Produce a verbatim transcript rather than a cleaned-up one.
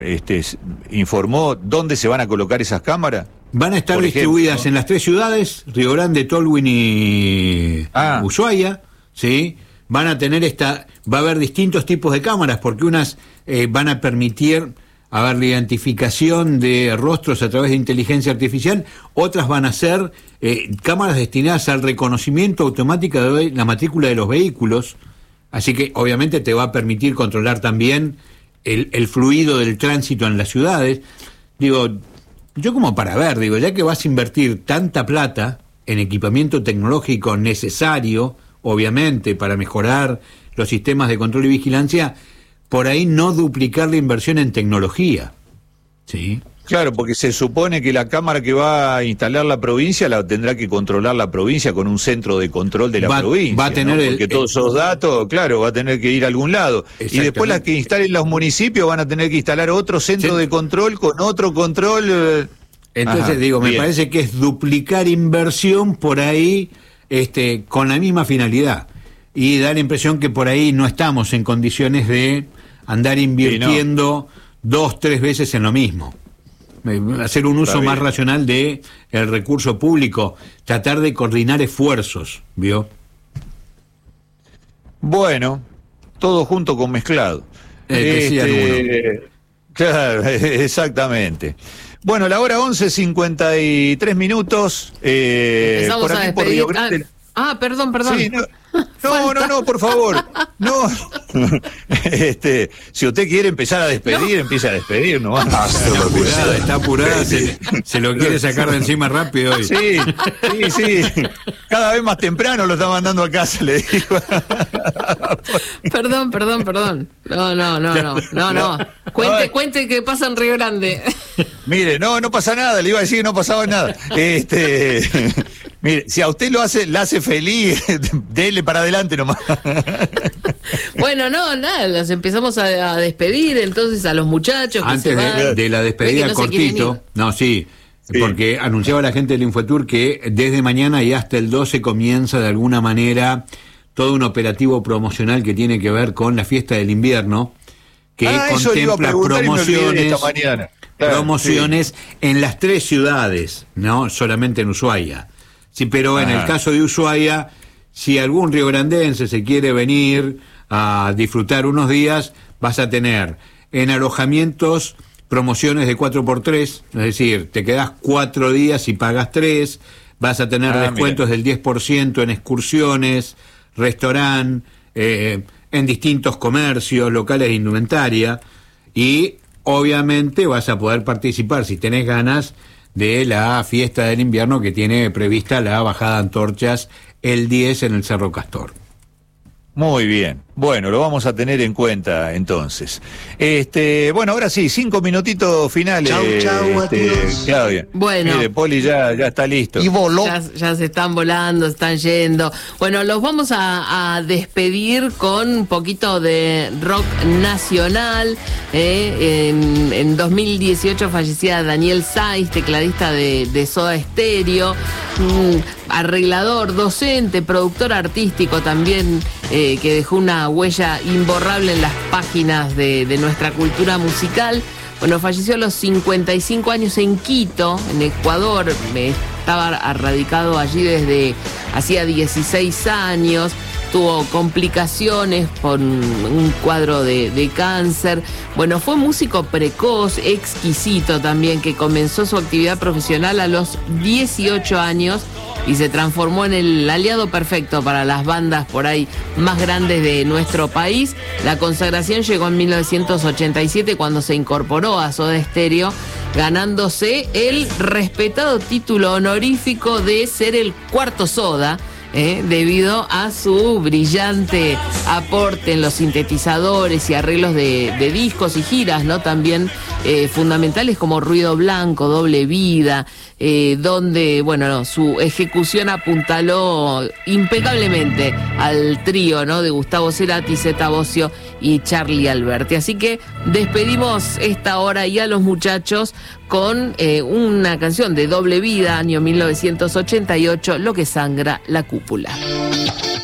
este, informó dónde se van a colocar esas cámaras? Van a estar Por distribuidas ejemplo, en las tres ciudades, Río Grande, Tolwyn y ah. Ushuaia, ¿sí? Van a tener esta, va a haber distintos tipos de cámaras, porque unas eh, van a permitir, a ver, la identificación de rostros a través de inteligencia artificial, otras van a ser eh, cámaras destinadas al reconocimiento automático de la matrícula de los vehículos, así que obviamente te va a permitir controlar también el, el fluido del tránsito en las ciudades. Digo, yo como para ver, digo, ya que vas a invertir tanta plata en equipamiento tecnológico necesario, obviamente, para mejorar los sistemas de control y vigilancia, por ahí no duplicar la inversión en tecnología. ¿Sí? Claro, porque se supone que la cámara que va a instalar la provincia la tendrá que controlar la provincia con un centro de control de la va, provincia. Va a tener ¿no? el, Porque el, todos esos datos, claro, va a tener que ir a algún lado. Y después las que instalen los municipios van a tener que instalar otro centro sí. de control con otro control. Eh... Entonces, Ajá, digo, bien. Me parece que es duplicar inversión por ahí este, con la misma finalidad. Y da la impresión que por ahí no estamos en condiciones de andar invirtiendo sí, no. dos, tres veces en lo mismo. Hacer un uso más racional de el recurso público, tratar de coordinar esfuerzos, ¿vio? Bueno, todo junto con mezclado. Eh, este, claro, exactamente. Bueno, la hora once cincuenta y tres minutos. Eh, Empezamos por a aquí despedir. por Río Grande. Ah, ah, perdón, perdón. Sí, no. No, no, no, por favor. No. Este, si usted quiere empezar a despedir, no. empieza a despedir, no va. Está apurada, está apurada, se, se lo quiere sacar de encima rápido hoy. Sí, sí, sí. Cada vez más temprano lo está mandando a casa, le digo. Perdón, perdón, perdón. No, no, no, no, no, no. Cuente, cuente qué pasa en Río Grande. Mire, no, no pasa nada, le iba a decir que no pasaba nada. Este, mire, si a usted lo hace, la hace feliz, dele para adelante nomás. Bueno, no, nada, los empezamos a, a despedir entonces a los muchachos. Que Antes se de, van, de la despedida no cortito, no, sí, sí, porque anunciaba la gente del Infotour que desde mañana y hasta el doce comienza de alguna manera todo un operativo promocional que tiene que ver con la fiesta del invierno, que ah, contempla promociones, claro, promociones sí. en las tres ciudades, no solamente en Ushuaia. Sí, pero Ajá. en el caso de Ushuaia, si algún riograndense se quiere venir a disfrutar unos días, vas a tener en alojamientos promociones de cuatro por tres, es decir, te quedás cuatro días y pagas tres, vas a tener ah, descuentos mira. del diez por ciento en excursiones, restaurante, eh, en distintos comercios, locales de indumentaria, y obviamente vas a poder participar, si tenés ganas, de la fiesta del invierno que tiene prevista la bajada de antorchas el diez en el Cerro Castor. Muy bien. Bueno, lo vamos a tener en cuenta entonces. Este, bueno, ahora sí, cinco minutitos finales. Chau, chau, este, Claudia. Bueno. Mire, Poli ya, ya está listo. Y voló. Ya, ya se están volando, están yendo. Bueno, los vamos a, a despedir con un poquito de rock nacional. Eh, en, en dos mil dieciocho fallecía Daniel Sáiz, tecladista de, de Soda Stereo, mm, arreglador, docente, productor artístico también, eh, que dejó una huella imborrable en las páginas de, de nuestra cultura musical. Bueno, falleció a los cincuenta y cinco años en Quito, en Ecuador. Estaba radicado allí desde hacía dieciséis años. Tuvo complicaciones por un cuadro de, de cáncer. Bueno, fue músico precoz, exquisito también, que comenzó su actividad profesional a los dieciocho años y se transformó en el aliado perfecto para las bandas por ahí más grandes de nuestro país. La consagración llegó en mil novecientos ochenta y siete cuando se incorporó a Soda Stereo, ganándose el respetado título honorífico de ser el cuarto Soda, Eh, debido a su brillante aporte en los sintetizadores y arreglos de, de discos y giras, ¿no? También eh, fundamentales como Ruido Blanco, Doble Vida, eh, donde, bueno, no, su ejecución apuntaló impecablemente al trío, ¿no? De Gustavo Cerati, Zeta Bosio y Charlie Alberti. Así que despedimos esta hora y a los muchachos con eh, una canción de Doble Vida, año mil novecientos ochenta y ocho, Lo que sangra la cúpula.